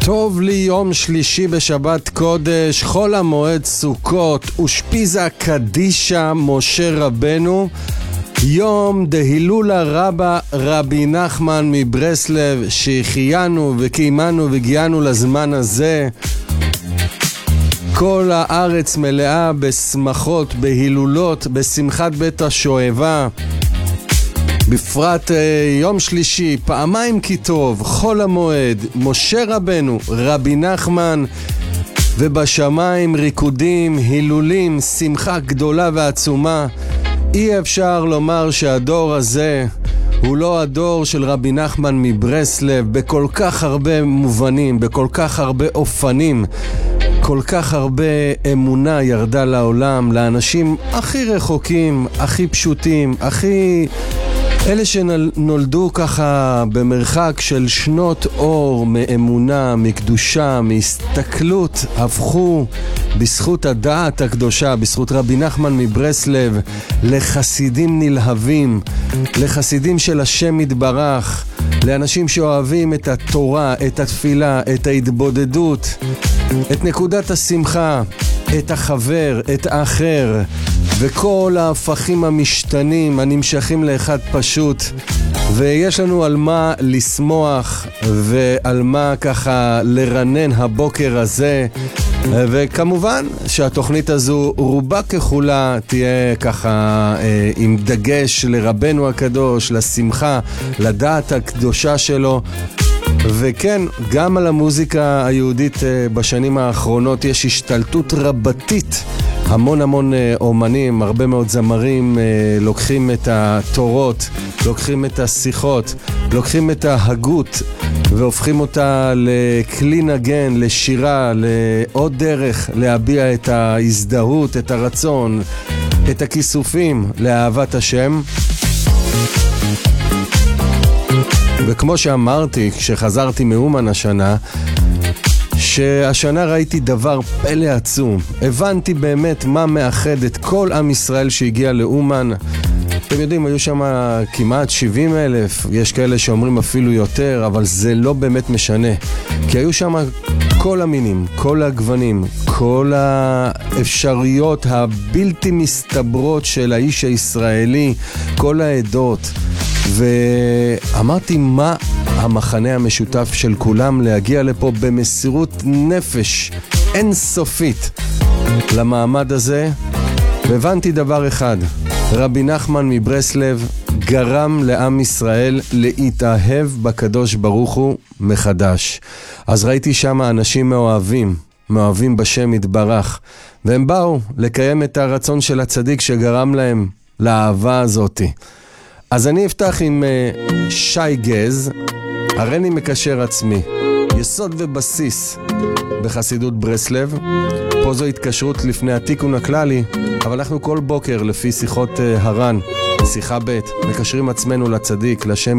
טוב לי יום שלישי בשבת קודש, חול המועד סוכות, ושפיזה קדישה משה רבנו, יום דהילולה רבה רבי נחמן מברסלב, שהחיינו וקיימנו והגיענו לזמן הזה. כל הארץ מלאה בשמחות, בהילולות, בשמחת בית השואבה. בפרט יום שלישי, פעמיים כי טוב, חול המועד, משה רבנו, רבי נחמן, ובשמיים ריקודים, הילולים, שמחה גדולה ועצומה. אי אפשר לומר שהדור הזה הוא לא הדור של רבי נחמן מברסלב, בכל כך הרבה מובנים, בכל כך הרבה אופנים. כל כך הרבה אמונה ירדה לעולם, לאנשים הכי רחוקים, הכי פשוטים, אלה שנולדו ככה במרחק של שנות אור מאמונה, מקדושה, מהסתכלות, הפכו בזכות הדעת הקדושה, בזכות רבי נחמן מברסלב, לחסידים נלהבים, לחסידים של השם יתברך, לאנשים שאוהבים את התורה, את התפילה, את ההתבודדות, את נקודת השמחה, את החבר, את האחר, וכל ההפכים המשתנים הנמשכים לאחד פשוט. ויש לנו על מה לשמוח ועל מה ככה לרנן הבוקר הזה. וכמובן שהתוכנית הזו רובה ככולה תהיה ככה עם דגש לרבנו הקדוש, לשמחה, לדעת הקדושה שלו. וכן, גם על המוזיקה היהודית בשנים האחרונות יש השתלטות רבתית. המון אומנים, הרבה מאוד זמרים לוקחים את התורות, לוקחים את השיחות, לוקחים את ההגות והופכים אותה לכלי נגן, לשירה, לעוד דרך להביע את ההזדהות, את הרצון, את הכיסופים לאהבת השם. וכמו שאמרתי כשחזרתי מאומן השנה, שהשנה ראיתי דבר פלא עצום. הבנתי באמת מה מאחד את כל עם ישראל שהגיע לאומן. אתם יודעים, היו שם כמעט 70,000, יש כאלה שאומרים אפילו יותר, אבל זה לא באמת משנה. כי היו שם כל המינים, כל הגוונים, כל האפשרויות הבלתי מסתברות של האיש הישראלי, כל העדות. ואמרתי, מה המחנה המשותף של כולם? להגיע לפה במסירות נפש אינסופית למעמד הזה. והבנתי דבר אחד, רבי נחמן מברסלב גרם לעם ישראל להתאהב בקדוש ברוך הוא מחדש. אז ראיתי שם אנשים מאוהבים בשם יתברך, והם באו לקיים את הרצון של הצדיק שגרם להם לאהבה הזאתי. אז אני אפתח עם שי גז, הריני מקשר עצמי, יסוד ובסיס בחסידות ברסלב. פה זו התקשרות לפני התיקון הכללי, אבל אנחנו כל בוקר לפי שיחות הר"ן, שיחה ב', מקשרים עצמנו לצדיק, לשם